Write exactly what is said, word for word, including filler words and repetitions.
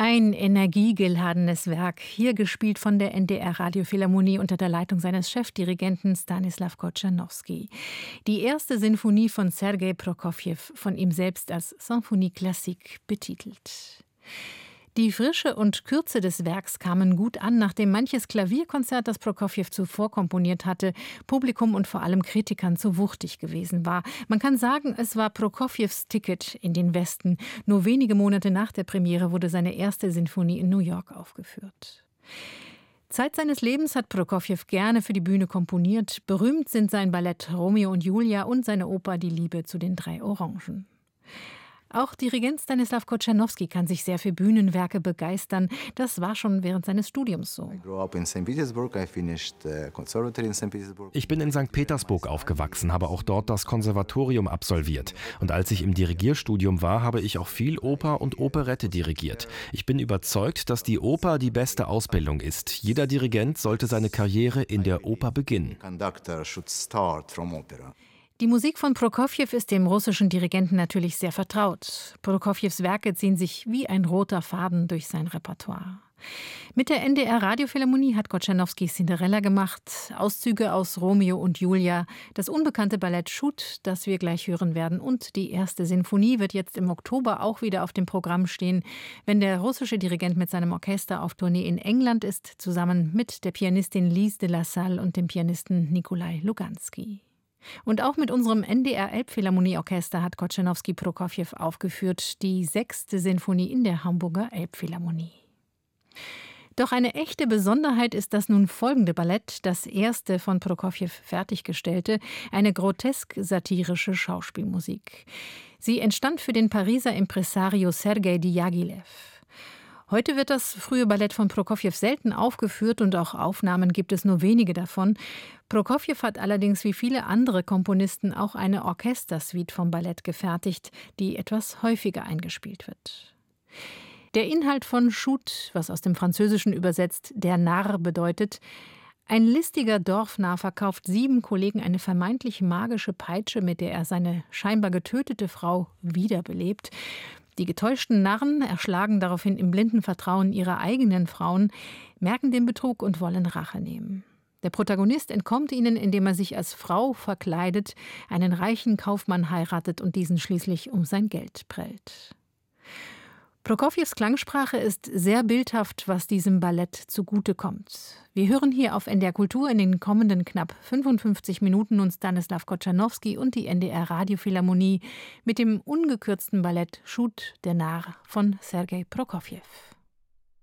Ein energiegeladenes Werk, hier gespielt von der N D R-Radiophilharmonie unter der Leitung seines Chefdirigenten Stanislaw Kotschanowski. Die erste Sinfonie von Sergei Prokofjew, von ihm selbst als Symphonie Classique betitelt. Die Frische und Kürze des Werks kamen gut an, nachdem manches Klavierkonzert, das Prokofjew zuvor komponiert hatte, Publikum und vor allem Kritikern zu wuchtig gewesen war. Man kann sagen, es war Prokofjews Ticket in den Westen. Nur wenige Monate nach der Premiere wurde seine erste Sinfonie in New York aufgeführt. Zeit seines Lebens hat Prokofjew gerne für die Bühne komponiert. Berühmt sind sein Ballett Romeo und Julia und seine Oper Die Liebe zu den drei Orangen. Auch Dirigent Stanislaw Kotschanowski kann sich sehr für Bühnenwerke begeistern. Das war schon während seines Studiums so. Ich bin in Sankt Petersburg aufgewachsen, habe auch dort das Konservatorium absolviert. Und als ich im Dirigierstudium war, habe ich auch viel Oper und Operette dirigiert. Ich bin überzeugt, dass die Oper die beste Ausbildung ist. Jeder Dirigent sollte seine Karriere in der Oper beginnen. Die Musik von Prokofjew ist dem russischen Dirigenten natürlich sehr vertraut. Prokofjews Werke ziehen sich wie ein roter Faden durch sein Repertoire. Mit der N D R-Radiophilharmonie hat Kotschanowski Cinderella gemacht, Auszüge aus Romeo und Julia, das unbekannte Ballett Schut, das wir gleich hören werden, und die erste Sinfonie wird jetzt im Oktober auch wieder auf dem Programm stehen, wenn der russische Dirigent mit seinem Orchester auf Tournee in England ist, zusammen mit der Pianistin Lise de la Salle und dem Pianisten Nikolai Luganski. Und auch mit unserem N D R-Elbphilharmonieorchester hat Kotschanowski Prokofjew aufgeführt, die sechste Sinfonie in der Hamburger Elbphilharmonie. Doch eine echte Besonderheit ist das nun folgende Ballett, das erste von Prokofjew fertiggestellte, eine grotesk-satirische Schauspielmusik. Sie entstand für den Pariser Impresario Sergei Diaghilev. Heute wird das frühe Ballett von Prokofjew selten aufgeführt und auch Aufnahmen gibt es nur wenige davon. Prokofjew hat allerdings wie viele andere Komponisten auch eine Orchestersuite vom Ballett gefertigt, die etwas häufiger eingespielt wird. Der Inhalt von Schut, was aus dem Französischen übersetzt der Narr bedeutet: Ein listiger Dorfnarr verkauft sieben Kollegen eine vermeintlich magische Peitsche, mit der er seine scheinbar getötete Frau wiederbelebt. Die getäuschten Narren erschlagen daraufhin im blinden Vertrauen ihre eigenen Frauen, merken den Betrug und wollen Rache nehmen. Der Protagonist entkommt ihnen, indem er sich als Frau verkleidet, einen reichen Kaufmann heiratet und diesen schließlich um sein Geld prellt. Prokofjews Klangsprache ist sehr bildhaft, was diesem Ballett zugutekommt. Wir hören hier auf N D R Kultur in den kommenden knapp fünfundfünfzig Minuten nun Stanislaw Kotschanowski und die N D R-Radiophilharmonie mit dem ungekürzten Ballett Schut, der Narr von Sergei Prokofjew.